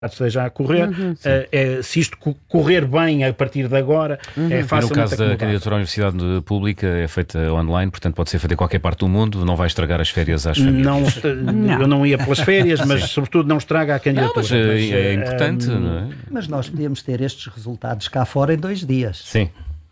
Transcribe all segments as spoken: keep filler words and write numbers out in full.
esteja a correr, uhum, uh, é, se isto correr bem a partir de agora, uhum. é fácil. No caso da candidatura à Universidade Pública é feita online, portanto pode ser feita em qualquer parte do mundo, não vai estragar as férias às famílias. Não, não. Eu não ia pelas férias, mas sobretudo não estraga a candidatura. Não, mas é, mas, é importante, um, não é? Mas nós podíamos ter estes resultados cá fora em dois dias. Sim.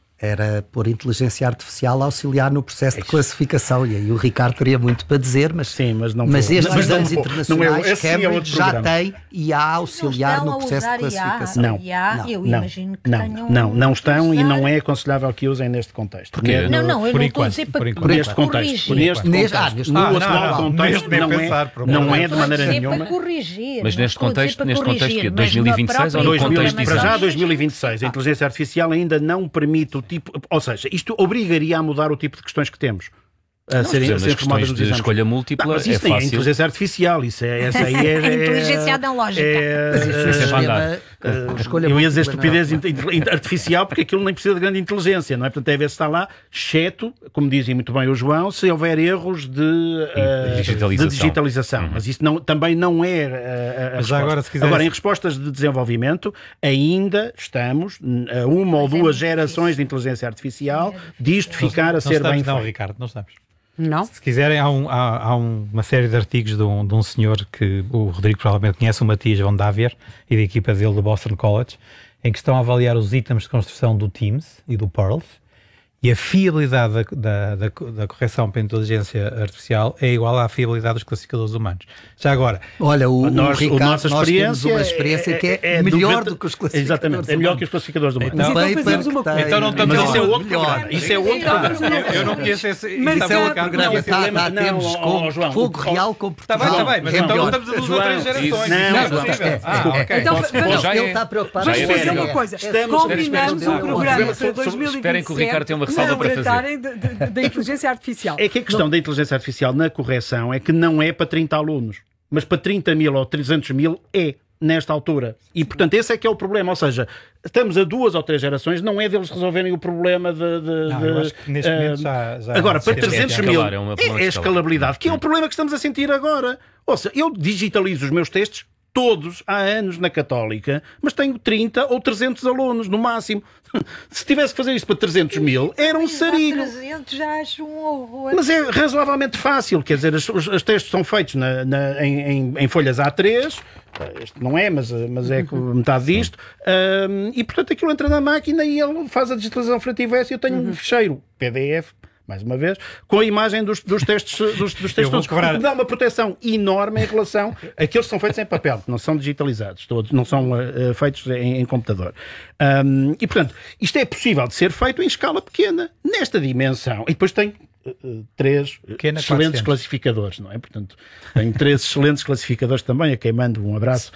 Era por inteligência artificial auxiliar no processo de classificação, e aí o Ricardo teria muito para dizer, mas, sim, mas, não mas estes mas exames não, internacionais não é, Cambridge já tem I A auxiliar no processo de classificação. Não, I A, eu não, imagino que não, tenham não, não estão e não é aconselhável que usem neste contexto. Porquê? Não, não, eu por não enquanto, estou a dizer para, por para neste contexto, neste neste, contexto, ah, no neste, atual não, não, contexto não, não, pensar, é, não é de maneira nenhuma. Para corrigir, mas neste contexto, neste contexto que é dois mil e vinte e seis ou no contexto de para já dois mil e vinte e seis, a inteligência artificial ainda não permite o tipo, ou seja, isto obrigaria a mudar o tipo de questões que temos. A serem, a ser questões de escolha múltipla, não, mas isso é fácil. É inteligência artificial, isso é, essa aí é, é inteligência analógica. É, mas isso é sistema, uh, escolha eu ia dizer estupidez não. artificial, porque aquilo nem precisa de grande inteligência, não é? Portanto, é ver se está lá, exceto, como dizia muito bem o João, se houver erros de, uh, digitalização. de digitalização. Uhum. Mas isso não, também não é uh, a resposta. Agora, se quiser... agora, em respostas de desenvolvimento, ainda estamos a uma ou duas gerações de inteligência artificial disto ficar a ser bem feito. Não, Ricardo, não estamos. Não? Se quiserem, há, um, há, há um, uma série de artigos de um, de um senhor que o Rodrigo provavelmente conhece, o Matias Van Davier, e da equipa dele do Boston College, em que estão a avaliar os itens de construção do Teams e do Pearls, e a fiabilidade da, da, da, da correção para a inteligência artificial é igual à fiabilidade dos classificadores humanos. Já agora... Olha, o, nós, o Ricardo, nossa nós temos uma experiência é, que é, é melhor do, do que os classificadores exatamente, humanos. É melhor que os classificadores humanos. Então, então fazemos uma coisa. Então não estamos mas isso é outro melhor. programa. Isso é outro programa. Eu, eu não conheço esse... Mas isso é outro programa. Não, Está, está, não, temos não, com oh, João, fogo oh, real com Portugal. Está bem, está bem, mas é então melhor. não estamos a duas ou três gerações. Não, Não é João, possível. é, Ah, é, ok. Então, Posso- vamos, já Ele é- está preocupado. já é vamos fazer sério. uma coisa. Estamos- Combinamos um programa para dois mil e vinte e sete. Esperem que o Ricardo tenha uma ressalva para fazer. tratarem da inteligência artificial. É que a questão da inteligência artificial na correção é que não é para trinta alunos, mas para trinta mil ou trezentos mil é nesta altura. E, portanto, esse é que é o problema. Ou seja, estamos a duas ou três gerações, não é deles resolverem o problema de... de, Não, de eu acho que neste uh, momento já... já agora, para já- trezentos já- mil, é uma- é, é a escalabilidade, que é o problema que estamos a sentir agora. Ou seja, eu digitalizo os meus textos todos há anos na Católica, mas tenho trinta ou trezentos alunos, no máximo. Se tivesse que fazer isto para trezentos mil, era um sarilho. trezentos já acho um horror. Mas é razoavelmente fácil, quer dizer, os, os, os textos são feitos na, na, em, em, em folhas A três, este não é, mas, mas é metade disto, um, e portanto aquilo entra na máquina e ele faz a digitalização frente e verso e eu tenho um ficheiro P D F, mais uma vez, com a imagem dos, dos textos, dos, dos textos todos, cobrar... que dá uma proteção enorme em relação àqueles que são feitos em papel, que não são digitalizados, todos, não são uh, feitos em, em computador. Um, e, portanto, isto é possível de ser feito em escala pequena, nesta dimensão. E depois tem uh, três Pequena, excelentes quatrocentos. classificadores, não é? Portanto, tem três excelentes classificadores também, a quem mando um abraço.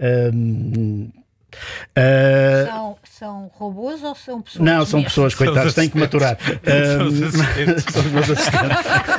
Um, Uh, São, são robôs ou são pessoas? não, são mesmo? pessoas, coitados, têm que maturar. São os Um, assistentes. são os meus assistentes.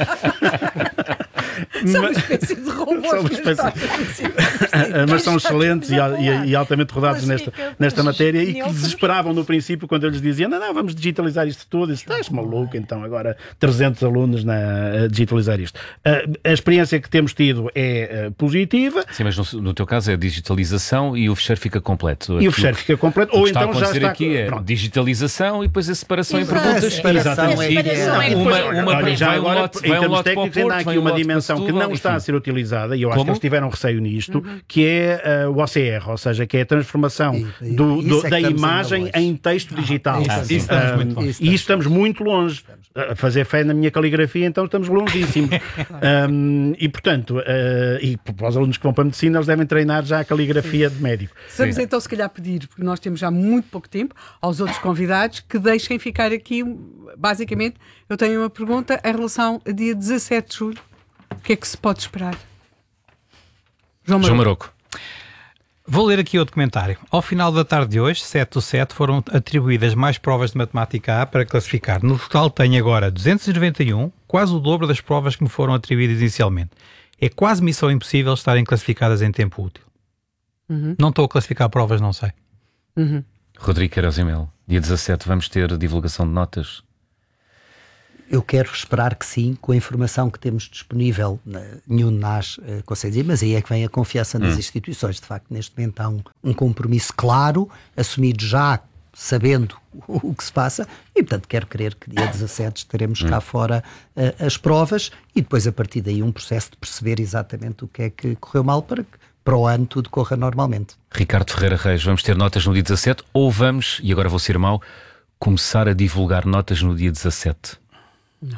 São uma espécie de robôs. São uma que espécie- está- mas são excelentes e, e- e altamente rodados nesta, Classifica- nesta matéria e que neutros. desesperavam no princípio quando eu lhes dizia não, não, vamos digitalizar isto tudo. E disse, estás maluco, então agora trezentos alunos na, a digitalizar isto. A, a experiência que temos tido é uh, positiva. Sim, mas no, no teu caso é digitalização e o fecheiro fica completo. E o fecheiro fica completo, O ou que está a então já acontecer está... aqui é Pronto. digitalização e depois a separação em Exato. perguntas. A separação Exatamente. é A separação é ideal. Uma, depois- uma, Olha, já vai um agora, lote, em vai um termos lote para o técnicos, ainda há Porto, vai aqui um uma lote para dimensão que Setúbal, não está a enfim. ser utilizada, e eu acho Como? que eles tiveram receio nisto, que é uh, o O C R, ou seja, que é a transformação E- e- do- isso do- é que da estamos imagem ainda longe. em texto digital. isso Ah, sim. Estamos um, muito longe. Isso E isso estamos muito longe. A fazer fé na minha caligrafia, então estamos longíssimos. um, e, portanto, uh, e para os alunos que vão para a medicina, eles devem treinar já a caligrafia de médico. Vamos Sim. então, se calhar, pedir, porque nós temos já muito pouco tempo, aos outros convidados que deixem ficar aqui. Basicamente, eu tenho uma pergunta em relação a dia dezassete de julho. O que é que se pode esperar? João João Maroco. Maroco. Vou ler aqui o documentário. Ao final da tarde de hoje, sete do sete, foram atribuídas mais provas de matemática A para classificar. No total tenho agora duzentos e noventa e um, quase o dobro das provas que me foram atribuídas inicialmente. É quase missão impossível estarem classificadas em tempo útil. Uhum. Não estou a classificar provas, não sei. Uhum. Rodrigo Queiroz e Melo. Dia dezassete vamos ter divulgação de notas. Eu quero esperar que sim, com a informação que temos disponível, nenhum de nós uh, consegue dizer, mas aí é que vem a confiança nas hum. instituições. De facto, neste momento há um, um compromisso claro, assumido já, sabendo o, o que se passa, e portanto quero crer que dia dezassete estaremos hum. cá fora uh, as provas, e depois a partir daí um processo de perceber exatamente o que é que correu mal para que para o ano tudo corra normalmente. Ricardo Ferreira Reis, vamos ter notas no dia dezassete ou vamos, e agora vou ser mau, começar a divulgar notas no dia dezassete? Não.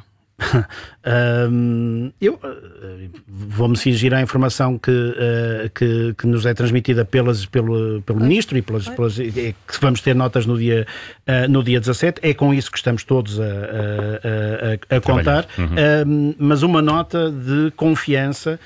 um, eu uh, vou-me cingir à informação que, uh, que, que nos é transmitida pelas, pelo, pelo Ministro e pelas, pelas, é, que vamos ter notas no dia, uh, no dia dezassete. É com isso que estamos todos a, a, a, a contar, uhum. um, mas uma nota de confiança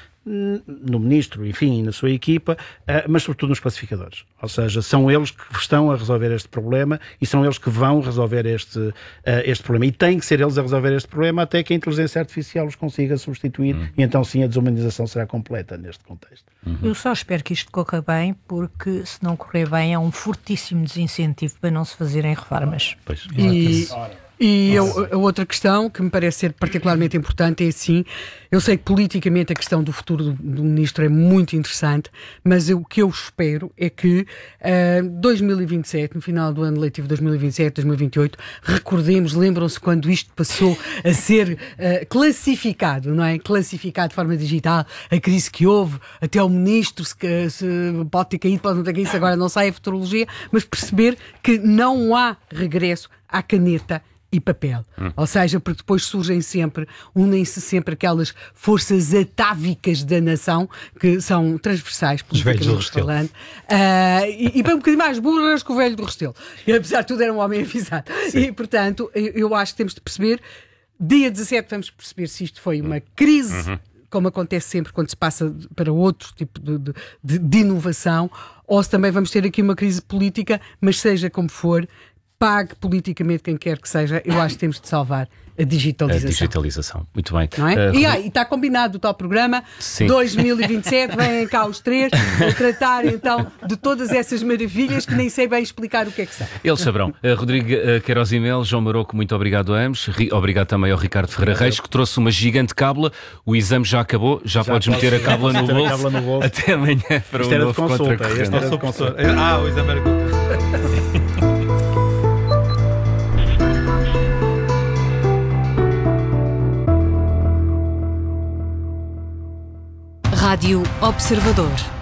no Ministro, enfim, na sua equipa, mas sobretudo nos classificadores. Ou seja, são eles que estão a resolver este problema e são eles que vão resolver este, este problema. E tem que ser eles a resolver este problema até que a inteligência artificial os consiga substituir uhum. e então sim a desumanização será completa neste contexto. Uhum. Eu só espero que isto corra bem, porque se não correr bem é um fortíssimo desincentivo para não se fazerem reformas. Pois. E... E a, a outra questão que me parece ser particularmente importante é assim, eu sei que politicamente a questão do futuro do, do Ministro é muito interessante, mas eu, o que eu espero é que uh, dois mil e vinte e sete, no final do ano letivo dois mil e vinte e sete, dois mil e vinte e oito, recordemos, lembram-se quando isto passou a ser uh, classificado, não é? Classificado de forma digital, a crise que houve, até o Ministro se, se pode ter caído, pode não ter caído, agora não sai a futurologia, mas perceber que não há regresso à caneta e papel. Hum. Ou seja, porque depois surgem sempre, unem-se sempre aquelas forças atávicas da nação que são transversais, politicamente falando, uh, e, e bem um bocadinho mais burras que o velho do Restelo. E apesar de tudo era um homem avisado. Sim. E, portanto, eu, eu acho que temos de perceber, dia dezassete vamos perceber se isto foi uma crise, uhum. como acontece sempre quando se passa para outro tipo de, de, de inovação, ou se também vamos ter aqui uma crise política, mas seja como for, pague politicamente quem quer que seja, eu acho que temos de salvar a digitalização. A digitalização, muito bem. Não é? Uh, e, ah, e está combinado o tal programa, sim. dois mil e vinte e sete, vêm cá os três, a tratar então de todas essas maravilhas que nem sei bem explicar o que é que são. Eles saberão. Uh, Rodrigo uh, Queiroz e Mel, João Maroco, muito obrigado a ambos. Ri, obrigado também ao Ricardo Ferreira Reis, que trouxe uma gigante cábula. O exame já acabou, já, já podes meter a cábula no, bolso. no bolso. Até amanhã para Isto o novo Contracorrente. Este era de consulta. Ah, o exame era Rádio Observador.